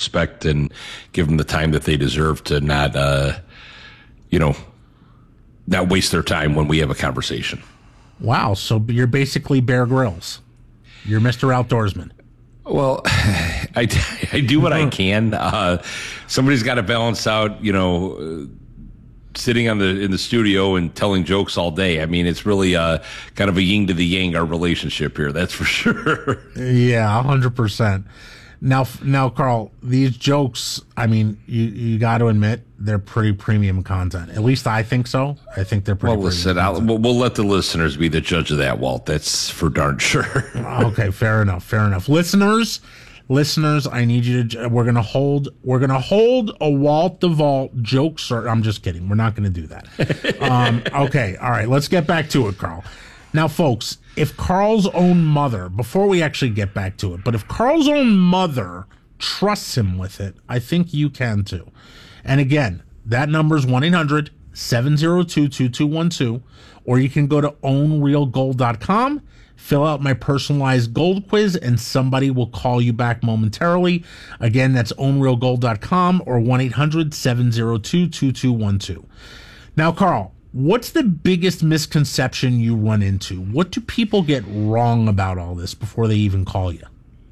respect and give them the time that they deserve to not, not waste their time when we have a conversation. Wow. So you're basically Bear Grylls. You're Mr. Outdoorsman. Well, I do what I can. Somebody's got to balance out, sitting in the studio and telling jokes all day. I mean, it's really kind of a yin to the yang, our relationship here. That's for sure. Yeah, 100%. Now, Carl, these jokes, I mean, you got to admit, they're pretty premium content. At least I think so. I think they're pretty premium. We'll let the listeners be the judge of that, Walt. That's for darn sure. Okay, fair enough. Listeners, I need you to, we're going to hold a Walt the Vault joke search. I'm just kidding. We're not going to do that. Okay. All right. Let's get back to it, Carl. Now, folks, if Carl's own mother, before we actually get back to it, but if Carl's own mother trusts him with it, I think you can too. And again, that number is 1-800-702-2212, or you can go to ownrealgold.com, fill out my personalized gold quiz, and somebody will call you back momentarily. Again, that's ownrealgold.com or 1-800-702-2212. Now, Carl, what's the biggest misconception you run into? What do people get wrong about all this before they even call you?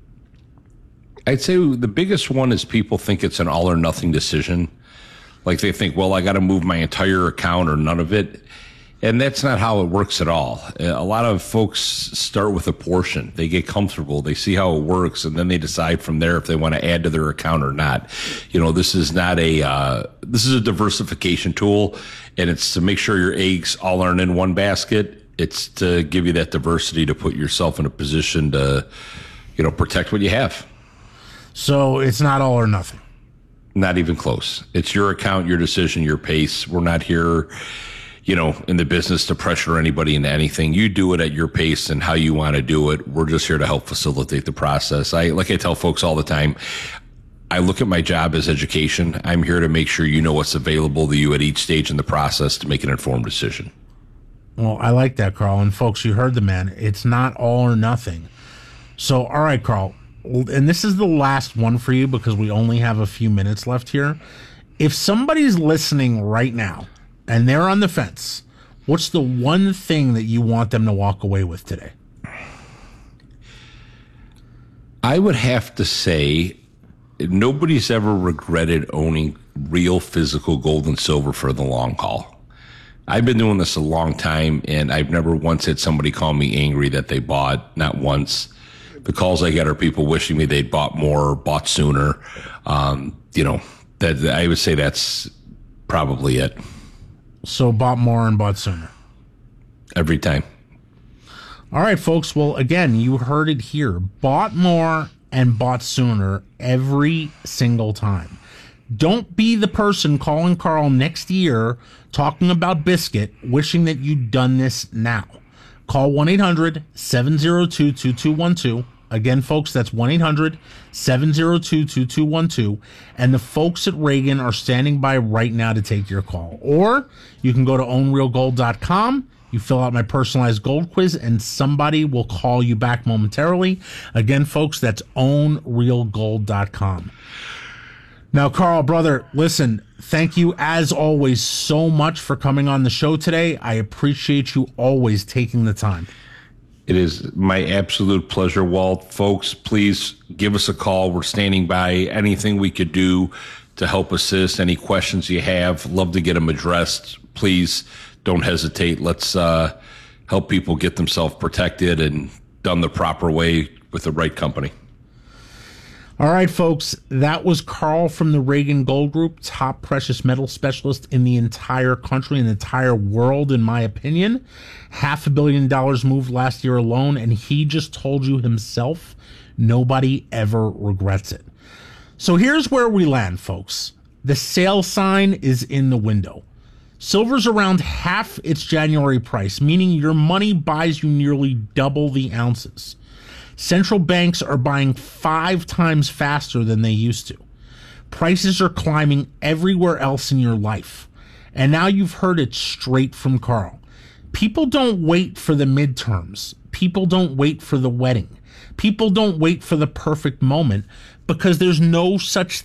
I'd say the biggest one is people think it's an all or nothing decision. Like they think, well, I got to move my entire account or none of it. And that's not how it works at all. A lot of folks start with a portion. They get comfortable. They see how it works, and then they decide from there if they want to add to their account or not. This is not this is a diversification tool, and it's to make sure your eggs all aren't in one basket. It's to give you that diversity to put yourself in a position to, protect what you have. So it's not all or nothing. Not even close. It's your account, your decision, your pace. We're not here, in the business to pressure anybody into anything. You do it at your pace and how you want to do it. We're just here to help facilitate the process. Like I tell folks all the time, I look at my job as education. I'm here to make sure you know what's available to you at each stage in the process to make an informed decision. Well, I like that, Carl. And folks, you heard the man. It's not all or nothing. So, all right, Carl. And this is the last one for you because we only have a few minutes left here. If somebody's listening right now and they're on the fence, what's the one thing that you want them to walk away with today? I would have to say nobody's ever regretted owning real physical gold and silver for the long haul. I've been doing this a long time, and I've never once had somebody call me angry that they bought, not once. The calls I get are people wishing me they'd bought more, bought sooner. That I would say that's probably it. So bought more and bought sooner. Every time. All right, folks. Well, again, you heard it here. Bought more and bought sooner every single time. Don't be the person calling Carl next year talking about Biscuit, wishing that you'd done this now. Call 1-800-702-2212. Again, folks, that's 1-800-702-2212. And the folks at Reagan are standing by right now to take your call. Or you can go to ownrealgold.com. You fill out my personalized gold quiz, and somebody will call you back momentarily. Again, folks, that's ownrealgold.com. Now, Carl, brother, listen, thank you as always so much for coming on the show today. I appreciate you always taking the time. It is my absolute pleasure, Walt. Folks, please give us a call. We're standing by. Anything we could do to help assist, any questions you have, love to get them addressed. Please don't hesitate. Let's help people get themselves protected and done the proper way with the right company. All right, folks, that was Carl from the Reagan Gold Group, top precious metal specialist in the entire country and the entire world, in my opinion. $500 million moved last year alone, and he just told you himself, nobody ever regrets it. So here's where we land, folks. The sale sign is in the window. Silver's around half its January price, meaning your money buys you nearly double the ounces. Central banks are buying 5 times faster than they used to. Prices are climbing everywhere else in your life. And now you've heard it straight from Carl. People don't wait for the midterms. People don't wait for the wedding. People don't wait for the perfect moment because there's no such